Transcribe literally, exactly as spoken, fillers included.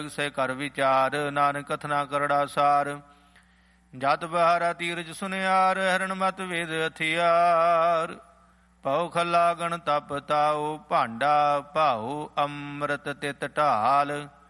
ਸੇ ਕਰ ਵਿਚਾਰ, ਨਾਨਕ ਕਥਨਾ ਕਰੜਾ ਸਾਰ। ਜਤ ਬਹਾਰਾ ਤੀਰਜ ਸੁਨਿਆਰ, ਹਰਨ ਮਤ ਵੇਦ ਹਥਿਆਰ। ਪਉ ਖੱਲਾ ਗਣ ਤਪ ਤਾਉ, ਭਾਂਡਾ ਭਾਉ ਅੰਮ੍ਰਿਤ ਤਿਤ ਢਾਲ।